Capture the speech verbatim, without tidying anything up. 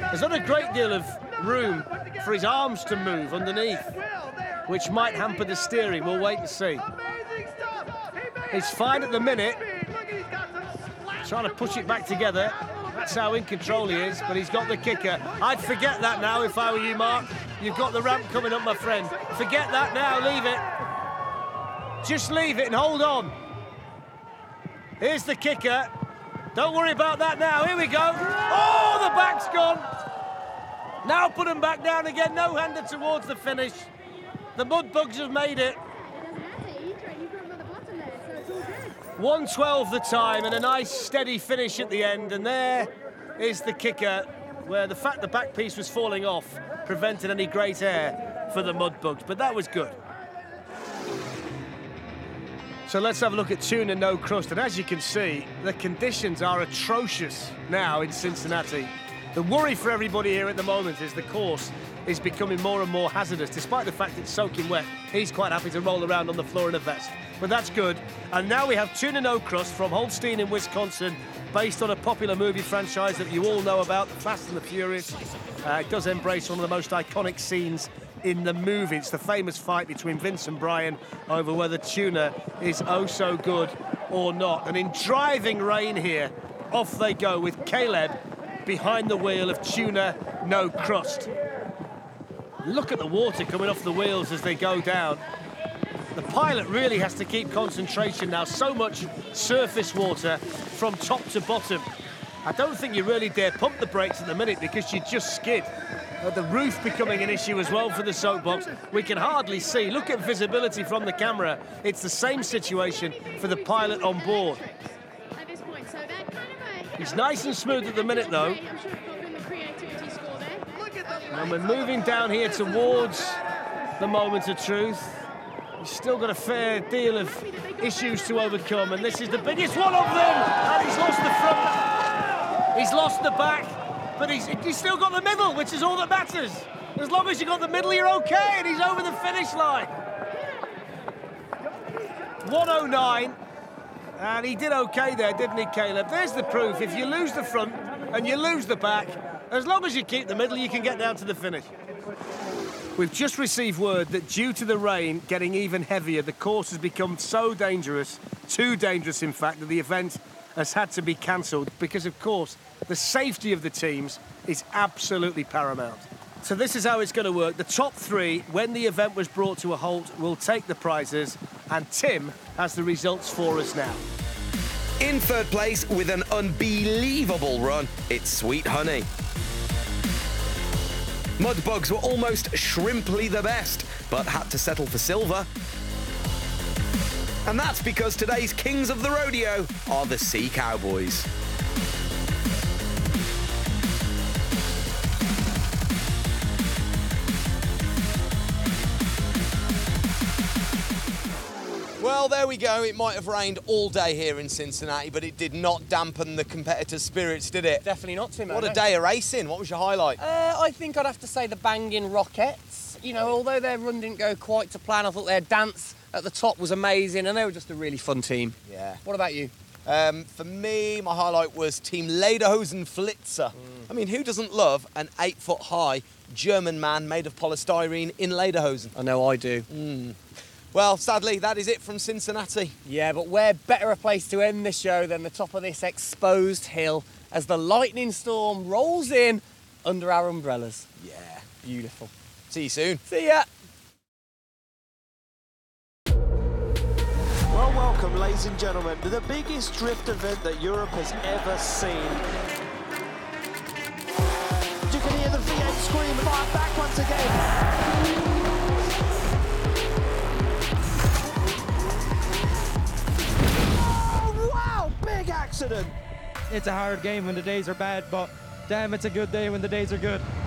There's not a great deal of room for his arms to move underneath, which might hamper the steering. We'll wait and see. He's fine at the minute. Trying to push it back together. That's how in control he is, but he's got the kicker. I'd forget that now if I were you, Mark. You've got the ramp coming up, my friend. Forget that now, leave it. Just leave it and hold on. Here's the kicker. Don't worry about that now. Here we go. Oh, the back's gone. Now put him back down again. No-hander towards the finish. The Mudbugs have made it. one twelve the time and a nice steady finish at the end. And there is the kicker, where the fact the back piece was falling off prevented any great air for the Mudbugs. But that was good. So let's have a look at Tuna No Crust. And as you can see, the conditions are atrocious now in Cincinnati. The worry for everybody here at the moment is the course is becoming more and more hazardous. Despite the fact it's soaking wet, he's quite happy to roll around on the floor in a vest. But that's good. And now we have Tuna No Crust from Holstein in Wisconsin, based on a popular movie franchise that you all know about, The Fast and the Furious. Uh, it does embrace one of the most iconic scenes in the movie. It's the famous fight between Vince and Brian over whether tuna is oh so good or not. And in driving rain here, off they go with Caleb behind the wheel of Tuna No Crust. Look at the water coming off the wheels as they go down. The pilot really has to keep concentration now. So much surface water from top to bottom. I don't think you really dare pump the brakes at the minute because you just skid. Uh, the roof becoming an issue as well for the soapbox. We can hardly see. Look at visibility from the camera. It's the same situation for the pilot on board. He's nice and smooth at the minute, though. And we're moving down here towards the moment of truth. He's still got a fair deal of issues to overcome, and this is the biggest one of them. And he's lost the front. He's lost the back. But he's, he's still got the middle, which is all that matters. As long as you've got the middle, you're okay, and he's over the finish line. one oh nine, and he did okay there, didn't he, Caleb? There's the proof. If you lose the front and you lose the back, as long as you keep the middle, you can get down to the finish. We've just received word that due to the rain getting even heavier, the course has become so dangerous, too dangerous, in fact, that the event has had to be cancelled because, of course, the safety of the teams is absolutely paramount. So this is how it's going to work. The top three, when the event was brought to a halt, will take the prizes, and Tim has the results for us now. In third place with an unbelievable run, it's Sweet Honey. Mudbugs were almost shrimply the best, but had to settle for silver. And that's because today's kings of the rodeo are the Sea Cowboys. Well, there we go. It might have rained all day here in Cincinnati, but it did not dampen the competitors' spirits, did it? Definitely not, Tim. What a day of racing. What was your highlight? Uh, I think I'd have to say the Banging Rockets. You know, although their run didn't go quite to plan, I thought their dance at the top was amazing, and they were just a really fun team. Yeah. What about you? Um, for me, my highlight was Team Lederhosen Flitzer. Mm. I mean, who doesn't love an eight-foot-high German man made of polystyrene in Lederhosen? I know I do. Mm. Well, sadly, that is it from Cincinnati. Yeah, but where better a place to end the show than the top of this exposed hill as the lightning storm rolls in under our umbrellas. Yeah. Beautiful. See you soon. See ya. Well, welcome, ladies and gentlemen, to the biggest drift event that Europe has ever seen. You can hear the V eight scream, fire back once again. Big accident. It's a hard game when the days are bad, but damn, it's a good day when the days are good.